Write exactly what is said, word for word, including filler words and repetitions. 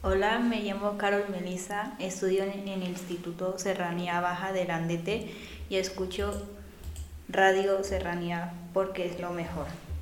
Hola, me llamo Carol Melissa, estudio en el Instituto Serranía Baja de Landete y escucho Radio Serranía porque es lo mejor.